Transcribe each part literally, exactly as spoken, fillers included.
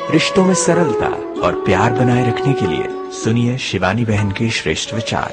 रिश्तों में सरलता और प्यार बनाए रखने के लिए सुनिए शिवानी बहन के श्रेष्ठ विचार।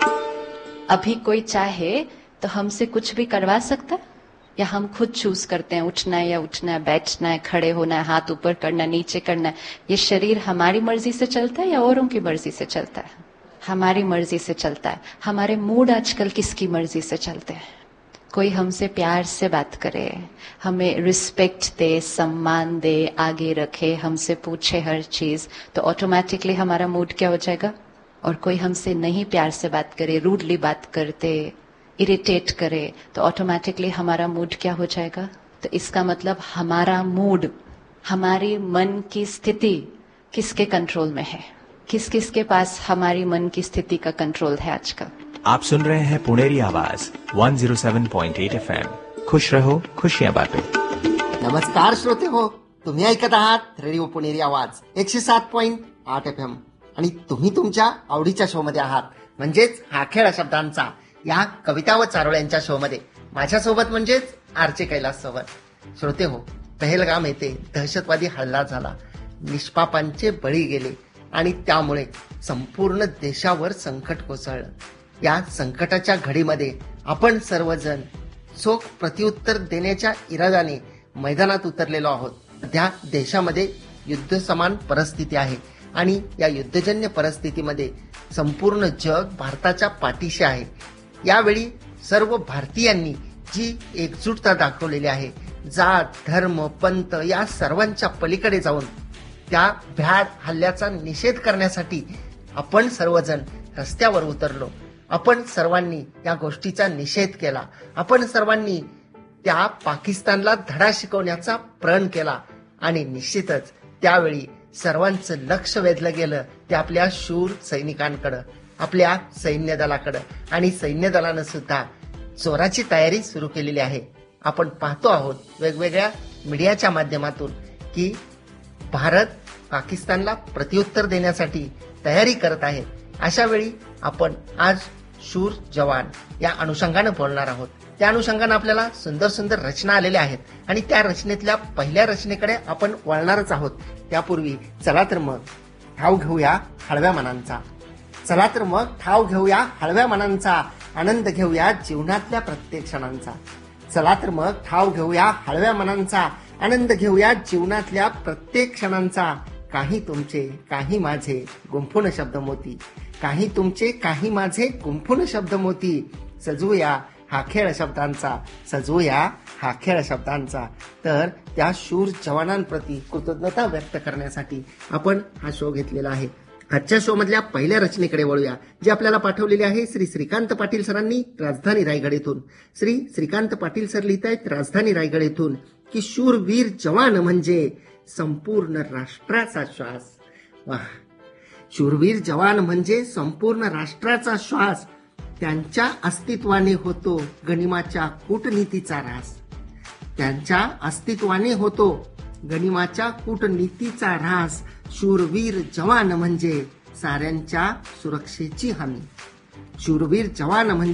अभी कोई चाहे तो हमसे कुछ भी करवा सकता है, या हम खुद चूज करते हैं उठना है या उठना है, बैठना है, खड़े होना है, हाथ ऊपर करना है, नीचे करना है। ये शरीर हमारी मर्जी से चलता है या औरों की मर्जी से चलता है? हमारी मर्जी से चलता है। हमारे मूड आजकल किसकी मर्जी से चलते हैं? कोई हमसे प्यार से बात करे, हमें रिस्पेक्ट दे, सम्मान दे, आगे रखे, हमसे पूछे हर चीज, तो ऑटोमेटिकली हमारा मूड क्या हो जाएगा? और कोई हमसे नहीं प्यार से बात करे, रूडली बात करते, इरिटेट करे, तो ऑटोमेटिकली हमारा मूड क्या हो जाएगा? तो इसका मतलब हमारा मूड, हमारी मन की स्थिति किसके कंट्रोल में है? किस किस के पास हमारी मन की स्थिति का कंट्रोल है आजकल? आप सुन रहे हैं पुणेरी आवाज एक सौ सात पॉइंट आठ एफएम। खुश रहो, खुशियां बांटो। नमस्कार श्रोते हो, तुम्ही ऐकत आहात रेडिओ पुणेरी आवाज एकशे सात पॉइंट आठ एफ एम आणि तुम्ही तुमच्या आवडीच्या शो मध्ये आहात, म्हणजेच हा खेळ शब्दांचा या कविता व चारोळ्यांच्या शो मध्ये माझ्यासोबत म्हणजेच आरचे कैलास सोबत. श्रोते हो, पहलगाम येथे दहशतवादी हल्ला झाला, निष्पापांचे बळी गेले आणि त्यामुळे संपूर्ण देशावर संकट कोसळलं. या संकटाच्या घडीमध्ये आपण सर्वजण चोख प्रत्युत्तर देण्याच्या इराद्याने मैदानात उतरलेलो आहोत. सध्या देशामध्ये युद्ध समान परिस्थिती आहे आणि या युद्धजन्य परिस्थितीमध्ये संपूर्ण जग भारताच्या पाठीशी आहे. यावेळी सर्व भारतीयांनी जी एकजुटता दाखवलेली आहे, जात, धर्म, पंथ या सर्वांच्या पलीकडे जाऊन त्या भ्याड हल्ल्याचा निषेध करण्यासाठी आपण सर्वजण रस्त्यावर उतरलो. आपण सर्वांनी या गोष्टीचा निषेध केला. आपण सर्वांनी त्या पाकिस्तानला धडा शिकवण्याचा प्रण केला आणि निश्चितच त्यावेळी सर्वांचं लक्ष वेधलं गेलं ते आपल्या शूर सैनिकांकडे, आपल्या सैन्य दलाकडे. आणि सैन्य दलानं सुद्धा जोराची तयारी सुरू केलेली आहे. आपण पाहतो आहोत वेगवेगळ्या मीडियाच्या माध्यमातून की भारत पाकिस्तानला प्रत्युत्तर देण्यासाठी तयारी करत आहे. अशा वेळी आपण आज शूर जवान या अनुषंगानं बोलणार आहोत. त्या अनुषंगानं आपल्याला सुंदर सुंदर रचना आलेल्या आहेत आणि त्या रचनेतल्या पहिल्या रचनेकडे आपण वळणारच आहोत. त्यापूर्वी चला तर मग ठाव घेऊया हळव्या मनांचा. चला तर मग ठाव घेऊया हळव्या मनांचा, आनंद घेऊया जीवनातल्या प्रत्येक क्षणांचा. चला तर मग ठाव घेऊया हळव्या मनांचा, आनंद घेऊया जीवनातल्या प्रत्येक क्षणांचा. काही तुमचे काही माझे गुंफून शब्द मोती, काही तुमचे काही माझे गुंफून शब्द मोती. सजवूया हा खेळ शब्दांचा, सजवूया हा खेळ शब्दांचा. तर त्या शूर जवानांप्रती कृतज्ञता व्यक्त करण्यासाठी आपण हा शो घेतलेला आहे. आजच्या शो मधल्या पहिल्या रचनेकडे वळूया, जी आपल्याला पाठवलेली आहे श्री श्रीकांत पाटील सरांनी राजधानी रायगड येथून. श्री श्रीकांत पाटील सर लिहित आहेत राजधानी रायगड येथून की शूरवीर जवान म्हणजे संपूर्ण राष्ट्राचा श्वास. वाह, शूरवीर जवान म्हणजे संपूर्ण राष्ट्राचा श्वास. त्यांच्या अस्तित्वाने होतो गनिमाच्या कूटनीतीचा ऱ्हास. त्यांच्या अस्तित्वाने होतो गनिमाच्या कूटनीतीचा ऱ्हास. शूरवीर जवान म्हणजे साऱ्यांच्या सुरक्षेची हमी. शूरवीर जवान म्हणजे